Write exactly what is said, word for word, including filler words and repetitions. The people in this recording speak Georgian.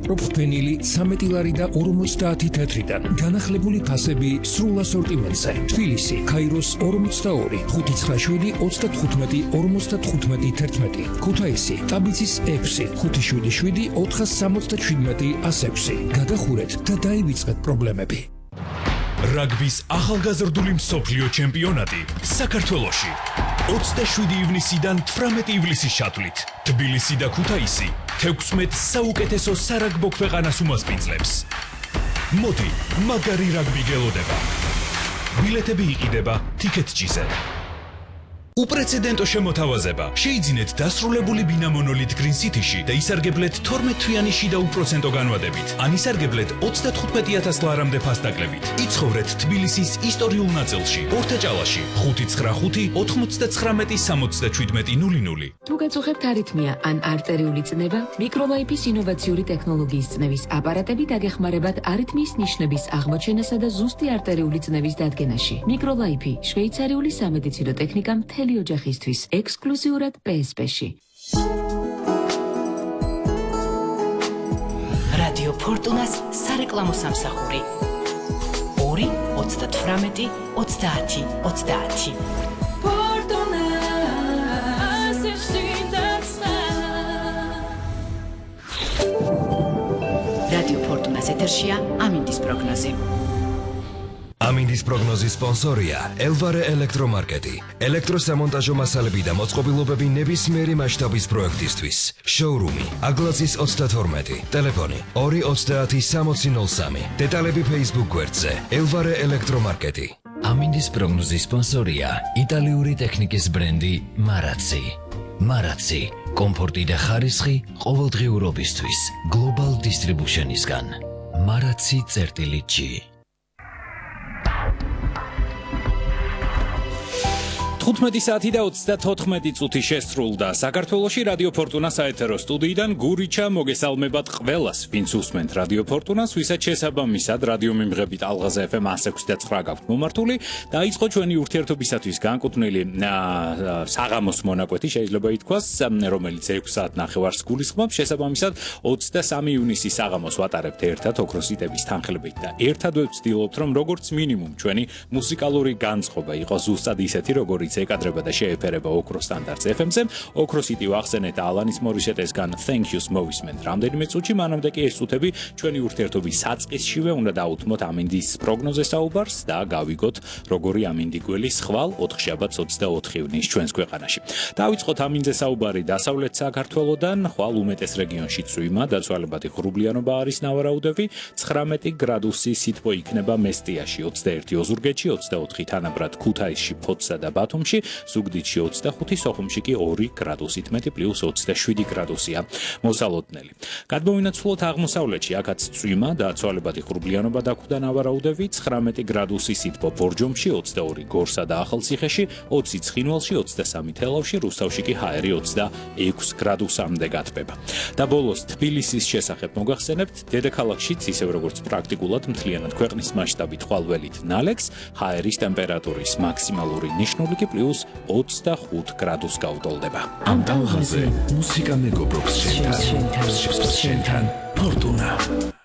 პოლიპროპფენილი ცამეტი ლარი და ორმოცდაათი თეთრიდან. განახლებული ფასები სრულ ასორტიმენტზე. თბილისი, ქაიროს ორმოცდაორი, ხუთი ცხრა შვიდი, ოცდათხუთმეტი, ორმოცდათხუთმეტი თერთმეტი. ქუთაისი, ტაბიცის ექვსი, ხუთი შვიდი შვიდი, ოთხას სამოცდაშვიდმეტი, ას ექვსი. გადახურეთ და დაივიწყეთ პრობლემები. რაგბის ახალგაზრდული მსოფლიო ჩემპიონატი საქართველოში. ოცდაშვიდი ივნისიდან თვრამეტი ივლისის ჩათვლით. თბილისი და ქუთაისი თექვსმეტ საუკეთესო სარაგბო ქვეყანას უმასპინძლებს. მოდი, მაგარი რაგბი გელოდება. ბილეთები იყიდება TicketJet-ზე. უპრეცედენტო შემოთავაზება. შეიძინეთ დასრულებული ბინა მონოლით Green City-ში და ისარგებლეთ თორმეტ თვიანი შიდა უპროცენტო განვადებით. ან ისარგებლეთ ოცდათხუთმეტი ათას ლარამდე ფასდაკლებით. იცხოვრეთ თბილისის ისტორიულ ნაწილში, ორთაჭალაში, ხუთი ცხრა ხუთი, ოთხმოცდაცხრამეტი სამოცდაშვიდმეტი ნული ნული. თუ გაწუხებთ არითმია ან არტერიული წნევა, მიკროლაიფის ინოვაციური ტექნოლოგიის წნევის აპარატები დაგეხმარებათ არითმიის ნიშნების აღმოჩენასა და ზუსტი არტერიული წნევის დადგენაში. მიკროლაიფი, შვეიცარიული სამედიცინო ტექნიკა მთელი ოჯახისთვის, ექსკლუზიურად პი ეს პი-ში. რადიო ფორტუნას სარეკლამო სამსახური. ორი ოცდათვრამეტი ოცდაათი ოცდაათი. რადიო ფორტუნას ეთერშია ამინდის პროგნოზი. ამინდის პროგნოზის სპონსორია ელვარე ელექტრომარკეტი. ელექტროსამონტაჟო მასალები და მოწყობილობები ნებისმიერი მასშტაბის პროექტისთვის. შოურუმი აგლაზის ოცდათორმეტი, ტელეფონი ორი ოცდაათი სამოცი ნული სამი. დეტალები Facebook გვერდზე ელვარე ელექტრომარკეტი. ამინდის პროგნოზის სპონსორია იტალიური ტექნიკის ბრენდი მარაცი. მარაცი, კომფორტი და ხარისხი ყოველდღიურობისთვის. Global Distribution-ისგან. მარაცი წერტილი ჯი. თხუთმეტი საათი და ოცდათოთხმეტი წუთი შესრულდა. საქართველოში რადიო ფორტუნა საეთერო სტუდიიდან გურიჩა მოგესალმებათ ყველას, ვინც უსმენთ რადიო ფორტუნას, ვისაც შესაბამისად რადიო მიმღები ტალღაზე ეფ ემ ას ექვსი და ცხრა გაქვთ მომართული. დაიწყო ჩვენი ურთიერთობისათვის განკუთვნილი საღამოს მონაკვეთი, შეიძლება ითქვას, რომელიც ექვს საათ ნახევარს გულისხმობს. შესაბამისად ოცდასამი ივნისის საღამოს ვატარებთ ერთად ოქროსიტების თანხლებით და ერთად ვცდილობთ, რომ როგორც მინიმუმ ჩვენი მუსიკალური განწყობა იყოს ზუსტად ისეთი, როგორც ეკადრება და შეეფერება ოქროს სტანდარტს ეფ ემ-ზე. ოქროსიტი ვახსენეთ ალანის მორისეტესგან Thank You-ს მოვისმენთ რამდენიმე წუთში, მანამდე კი ეს წუთები ჩვენი ურთიერთობის საწყისშივე უნდა დაუთმოთ ამინდის პროგნოზეს საუბარს და გავიგოთ როგორი ამინდი გველის ხვალ ოთხშაბათს ოცდაოთხი ივნის ჩვენს ქვეყანაში. დავიწყოთ ამინდზე საუბარი დასავლეთ საქართველოდან, ხვალ უმეტეს რეგიონში წვიმა, დაცვალებადი ღრუბლიანობა არის ნავარაუდები, ცხრამეტი გრადუსი სითბო იქნება მესტიაში, ოცდაერთი ოზურგეთში, ოცდაოთხი თანაბრად ქუთაისში, ფოთსა და ბათუმში, ზუგდიდში ოცდახუთი, სოხუმში კი ორი გრადუსით მეტი პლუს ოცდაშვიდი გრადუსია მოსალოდნელი. გადმოვინაცვლოთ აღმოსავლეთში, აქაც წვიმა, დაცვალებადი ღრუბლიანობა დახვდა ნავარაუდები, ცხრამეტი გრადუსი სითბო ბორჯომში, ოცდაორი გორსა და ახალციხეში, ოცი ცხინვალში, ოცდასამი თელავში, რუსთავში კი ჰაერი ოცდაექვსი გრადუსამდე გათბება. და ბოლოს თბილისის შესახებ მოგახსენებთ, დედაქალაქშიც ისევ როგორც პრაქტიკულად მთლიანად ქვეყნის მასშტაბით ხვალველით ნალექს, ჰაერის ტემპერატურის მაქსიმალური ნიშნული კი პლუს ოცდახუთ გრადუს გაუტოლდება. ამ ტალღაზე მუსიკა მეგობრობს შენთან, შენთან, ფორტუნა.